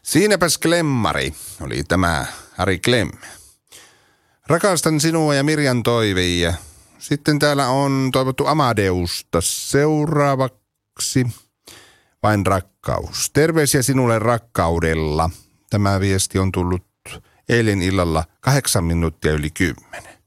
Siinäpäs klemmari, oli tämä Harry Klemm. Rakastan sinua ja Mirjan toiveja. Sitten täällä on toivottu Amadeusta seuraavaksi. Vain rakkaus. Terveisiä sinulle rakkaudella. Tämä viesti on tullut eilen illalla 8 minuuttia yli 10.